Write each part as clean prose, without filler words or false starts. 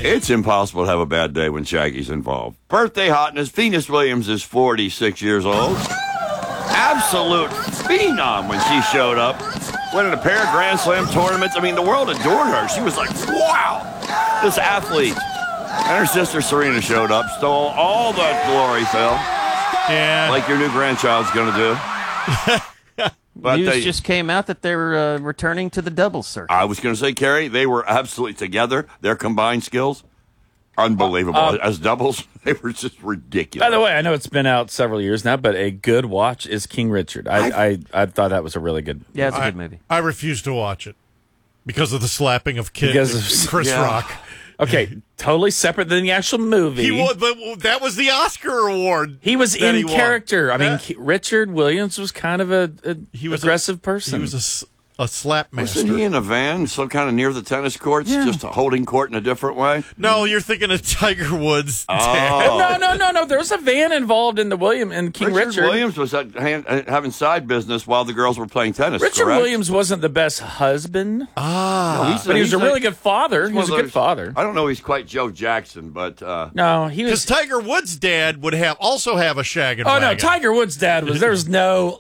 It's impossible to have a bad day when Shaggy's involved. Birthday hotness, Venus Williams is 46 years old. Absolute phenom when she showed up. Winning a pair of Grand Slam tournaments. I mean, the world adored her. She was like, wow, this athlete. And her sister Serena showed up, stole all that glory, Phil. Yeah. Like your new grandchild's going to do. But News just came out that they're returning to the doubles circuit. I was going to say, Kerry, they were absolutely together. Their combined skills, unbelievable. As doubles, they were just ridiculous. By the way, I know it's been out several years now, but a good watch is King Richard. I thought that was a really good. Yeah, it's a good movie. I refuse to watch it because of the slapping of Chris Yeah. Rock. Okay, totally separate than the actual movie. That was the Oscar award. He was that in he character. won. I mean, Richard Williams was kind of a aggressive person. He was a slap master. Wasn't he in a van, some kind of near the tennis courts, just holding court in a different way? No, you're thinking of Tiger Woods. Oh. No. There was a van involved in the King Richard. Williams was having side business while the girls were playing tennis. Richard correct? Williams wasn't the best husband. No, But he was a really good father. He was a good father. I don't know he's quite Joe Jackson, but No, he Because was. Tiger Woods' dad would also have a shaggin' Oh, no, wagon. Tiger Woods' dad was. There was no,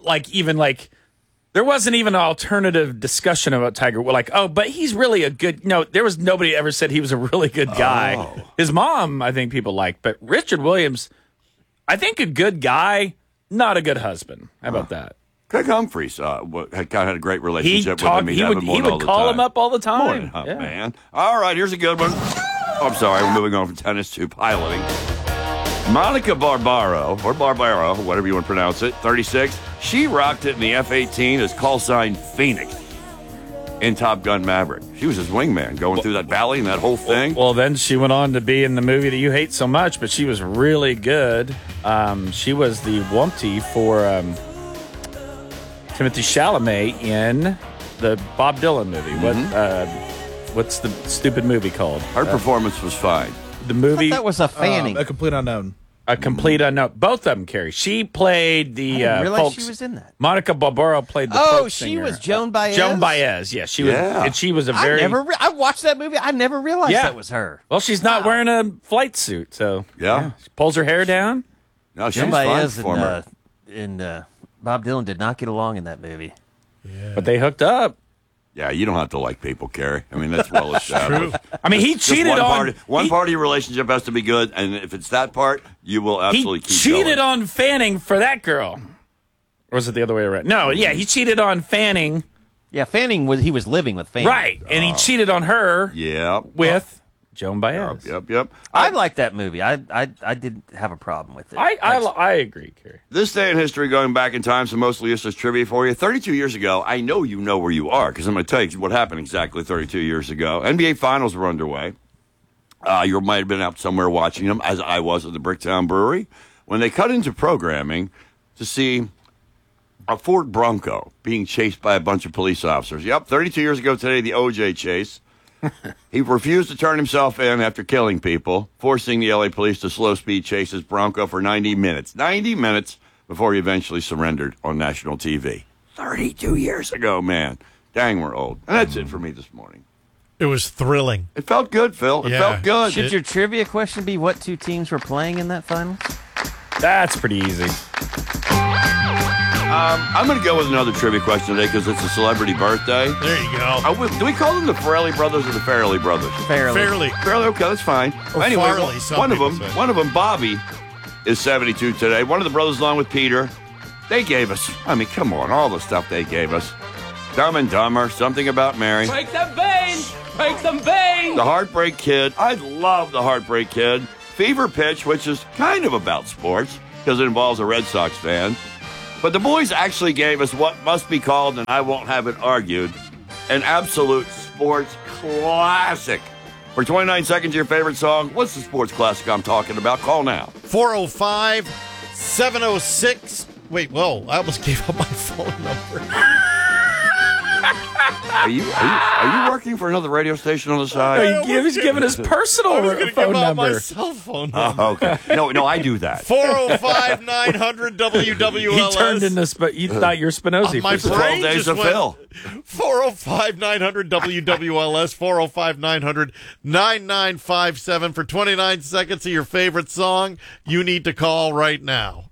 there wasn't even an alternative discussion about Tiger. But he's really a good. No, there was nobody ever said he was a really good guy. Oh. His mom, I think people liked, but Richard Williams, I think a good guy, not a good husband. How about that? Craig Humphreys had a great He relationship talked. with him. He would call him up all the time. Morning, man. All right, here's a good one. Oh, I'm sorry, we're moving on from tennis to piloting. Monica Barbaro, whatever you want to pronounce it, 36. She rocked it in the F-18 as call sign Phoenix in Top Gun Maverick. She was his wingman going through that valley and that whole thing. Well, then she went on to be in the movie that you hate so much, but she was really good. She was the Wumpty for Timothy Chalamet in the Bob Dylan movie. What's the stupid movie called? Her performance was fine. The movie That was a Fanning. A Complete Unknown. A Complete Unknown. Both of them, Carrie. She played the I didn't realize folks. she was in that. Monica Barbaro played the Oh, folk she singer. was Joan Baez? Joan Baez, yeah. She was, Yeah. and she was a very. I watched that movie. I never realized Yeah. that was her. Well, she's not wearing a flight suit, so Yeah. She pulls her hair down. No, she's Joan fine Baez for her. and Bob Dylan did not get along in that movie. But they hooked up. Yeah, you don't have to like people, Kerry. I mean, that's well established. I mean, he Just cheated one party relationship has to be good, and if it's that part, you will absolutely He keep cheated going. on Fanning for that girl. Or was it the other way around? No, yeah, he cheated on Fanning. Yeah, Fanning he was living with Fanning. Right. And he cheated on her Yeah. with Joan Baez. Yep. I like that movie. I didn't have a problem with it. I agree, Kerry. This day in history, going back in time, some mostly useless trivia for you. 32 years ago, I know you know where you are because I'm going to tell you what happened exactly 32 years ago. NBA Finals were underway. You might have been out somewhere watching them, as I was at the Bricktown Brewery, when they cut into programming to see a Ford Bronco being chased by a bunch of police officers. Yep, 32 years ago today, the OJ chase. He refused to turn himself in after killing people, forcing the LA police to slow-speed chase his Bronco for 90 minutes. 90 minutes before he eventually surrendered on national TV. 32 years ago, man. Dang, we're old. And that's it for me this morning. It was thrilling. It felt good, Phil. It Yeah. felt good. Should your trivia question be what two teams were playing in that final? That's pretty easy. I'm going to go with another trivia question today because it's a celebrity birthday. There you go. Do we call them the Farrelly brothers or the Farrelly brothers? Fairly. Fairly, okay, that's fine. Or Anyway, Farley, some one people say. of them, Bobby, is 72 today. One of the brothers, along with Peter, they gave us. I mean, come on, all the stuff they gave us. Dumb and Dumber, Something About Mary, Break them veins! Break them veins! The Heartbreak Kid. I love The Heartbreak Kid. Fever Pitch, which is kind of about sports because it involves a Red Sox fan. But the boys actually gave us what must be called, and I won't have it argued, an absolute sports classic. For 29 seconds, your favorite song. What's the sports classic I'm talking about? Call now. 405-706. Wait, whoa, I almost gave up my phone number. Are you working for another radio station on the side? He was giving his personal phone number. My cell phone number. Oh, okay. No, I do that. 405-900 WWLS. He turned into you thought you were Spinozzi. My for a second. 12 brain days just of went Phil. 405-900 WWLS. 405-900-9957 for 29 seconds of your favorite song. You need to call right now.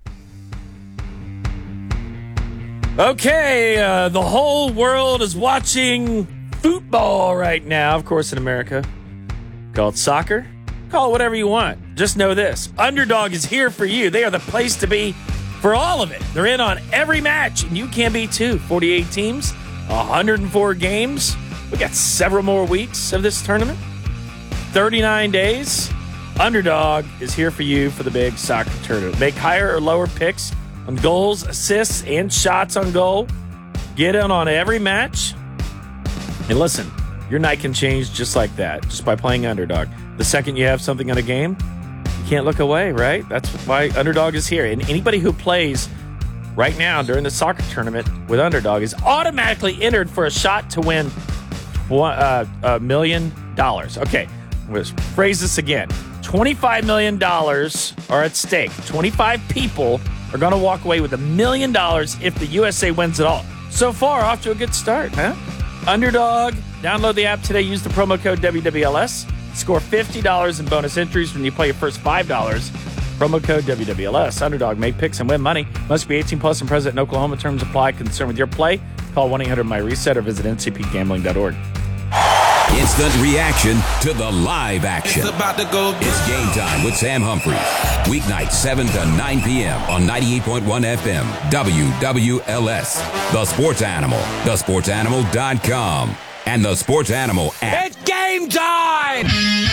Okay, the whole world is watching football right now, of course, in America. Call it soccer. Call it whatever you want. Just know this. Underdog is here for you. They are the place to be for all of it. They're in on every match, and you can be too. 48 teams, 104 games. We got several more weeks of this tournament. 39 days. Underdog is here for you for the big soccer tournament. Make higher or lower picks on goals, assists, and shots on goal. Get in on every match. And listen, your night can change just like that, just by playing Underdog. The second you have something on a game, you can't look away, right? That's why Underdog is here. And anybody who plays right now during the soccer tournament with Underdog is automatically entered for a shot to win $1 million. Okay, let's phrase this again. $25 million are at stake. 25 people are going to walk away with $1 million if the USA wins it all. So far, off to a good start, huh? Underdog, download the app today. Use the promo code WWLS. Score $50 in bonus entries when you play your first $5. Promo code WWLS. Underdog, make picks and win money. Must be 18 plus and present in Oklahoma. Terms apply. Concerned with your play? Call 1-800-MY-RESET or visit ncpgambling.org. Instant reaction to the live action. It's about to go. It's Game Time with Sam Humphries. Weeknights 7 to 9 p.m. on 98.1 FM. WWLS. The Sports Animal. TheSportsAnimal.com. And the Sports Animal app. It's game time!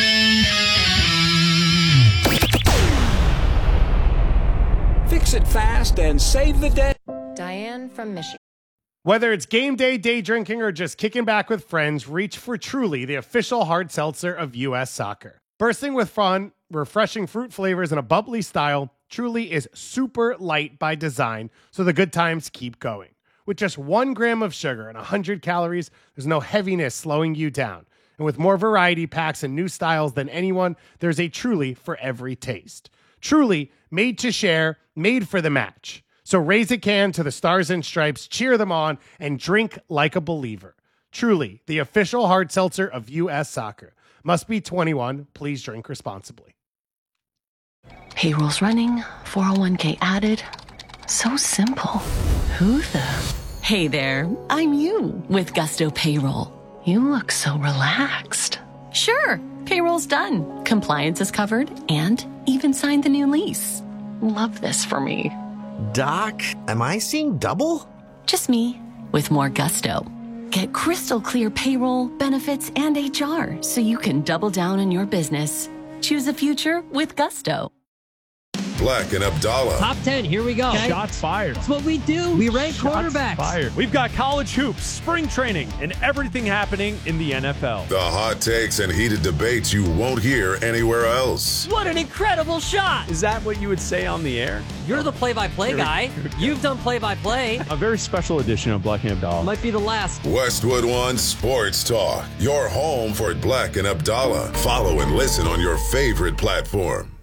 Fix it fast and save the day. Diane from Michigan. Whether it's game day, day drinking, or just kicking back with friends, reach for Truly, the official hard seltzer of U.S. Soccer. Bursting with fun, refreshing fruit flavors, and a bubbly style, Truly is super light by design, so the good times keep going. With just 1 gram of sugar and 100 calories, there's no heaviness slowing you down. And with more variety packs and new styles than anyone, there's a Truly for every taste. Truly, made to share, made for the match. So raise a can to the Stars and Stripes, cheer them on, and drink like a believer. Truly, the official hard seltzer of U.S. Soccer. Must be 21. Please drink responsibly. Payroll's running, 401k added. So simple. Who the? Hey there, I'm you with Gusto Payroll. You look so relaxed. Sure, payroll's done. Compliance is covered and even signed the new lease. Love this for me. Doc, am I seeing double? Just me, with more gusto. Get crystal clear payroll, benefits, and HR so you can double down on your business. Choose a future with gusto. Black and Abdallah. Top 10, here we go. Okay. Shots fired. That's what we do. We rank quarterbacks. Fired. We've got college hoops, spring training, and everything happening in the NFL. The hot takes and heated debates you won't hear anywhere else. What an incredible shot. Is that what you would say on the air? You're the play-by-play guy. You've done play-by-play. A very special edition of Black and Abdallah. Might be the last. Westwood One Sports Talk. Your home for Black and Abdallah. Follow and listen on your favorite platform.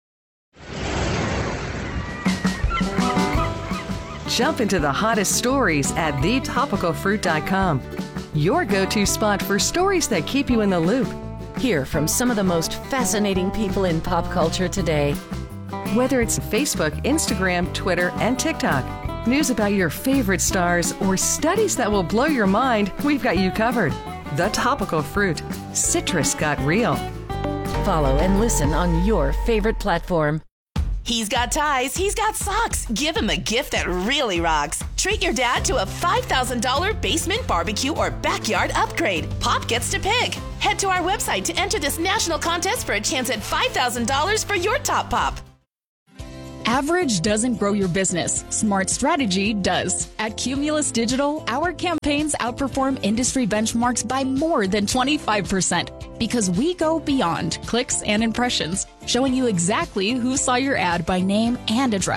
Jump into the hottest stories at thetopicalfruit.com. Your go-to spot for stories that keep you in the loop. Hear from some of the most fascinating people in pop culture today. Whether it's Facebook, Instagram, Twitter, and TikTok, news about your favorite stars, or studies that will blow your mind, we've got you covered. The Topical Fruit. Citrus got real. Follow and listen on your favorite platform. He's got ties, he's got socks. Give him a gift that really rocks. Treat your dad to a $5,000 basement barbecue or backyard upgrade. Pop gets to pick. Head to our website to enter this national contest for a chance at $5,000 for your top pop. Average doesn't grow your business. Smart strategy does. At Cumulus Digital, our campaigns outperform industry benchmarks by more than 25% because we go beyond clicks and impressions, showing you exactly who saw your ad by name and address.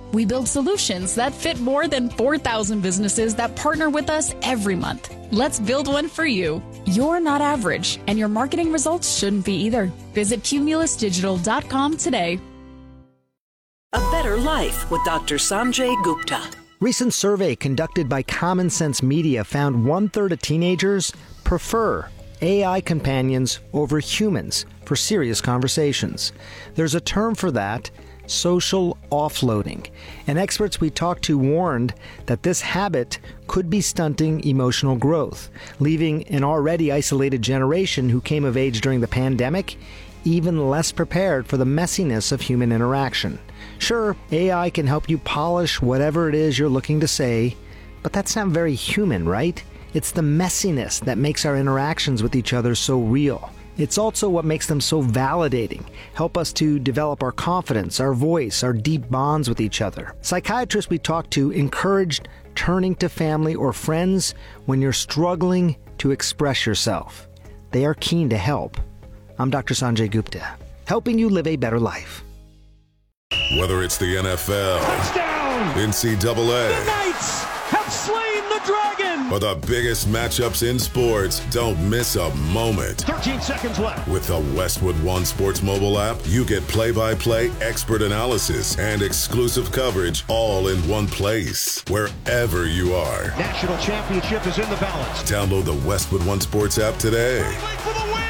We build solutions that fit more than 4,000 businesses that partner with us every month. Let's build one for you. You're not average, and your marketing results shouldn't be either. Visit cumulusdigital.com today. A Better Life with Dr. Sanjay Gupta. Recent survey conducted by Common Sense Media found 1/3 of teenagers prefer AI companions over humans for serious conversations. There's a term for that, social offloading. And experts we talked to warned that this habit could be stunting emotional growth, leaving an already isolated generation who came of age during the pandemic even less prepared for the messiness of human interaction. Sure, AI can help you polish whatever it is you're looking to say, but that's not very human, right? It's the messiness that makes our interactions with each other so real. It's also what makes them so validating, help us to develop our confidence, our voice, our deep bonds with each other. Psychiatrists we talked to encouraged turning to family or friends when you're struggling to express yourself. They are keen to help. I'm Dr. Sanjay Gupta, helping you live a better life. Whether it's the NFL, touchdown, NCAA, the Knights have slain the dragon, or the biggest matchups in sports, don't miss a moment. 13 seconds left. With the Westwood One Sports mobile app, you get play-by-play, expert analysis, and exclusive coverage all in one place, wherever you are. National championship is in the balance. Download the Westwood One Sports app today. For the win!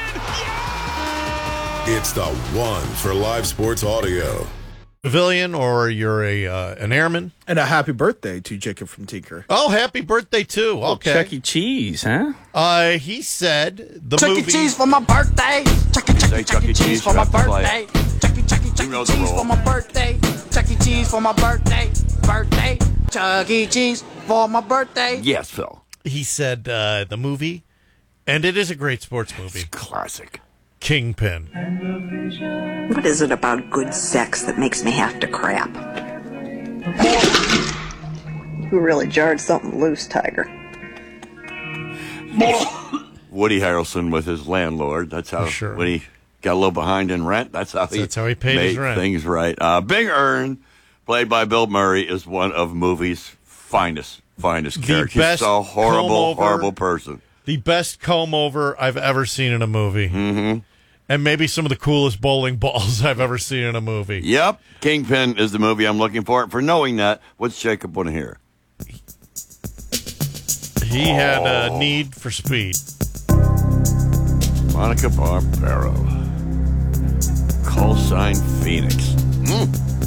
It's the one for live sports audio. Civilian, or you're an airman. And a happy birthday to Jacob from Tinker. Oh, happy birthday, too. Okay. Chuck E. Cheese, huh? He said the Chuck movie... E. Cheese for my birthday. Chuck E. Cheese for my birthday. Chuck E. Cheese for my birthday. Chuck E. Cheese for my birthday. Birthday. Chuck E. Cheese for my birthday. Yes, Phil. He said the movie, and it is a great sports movie. It's classic. Kingpin. What is it about good sex that makes me have to crap? You really jarred something loose, Tiger. Woody Harrelson with his landlord. That's how, when he got a little behind in rent, that's how he paid his made rent. Things right. Big Earn, played by Bill Murray, is one of movies' finest characters. He's a horrible person. The best comb-over I've ever seen in a movie. Mm-hmm. And maybe some of the coolest bowling balls I've ever seen in a movie. Yep. Kingpin is the movie I'm looking for. For knowing that, what's Jacob want to hear? He had a need for speed. Monica Barbaro. Call sign Phoenix.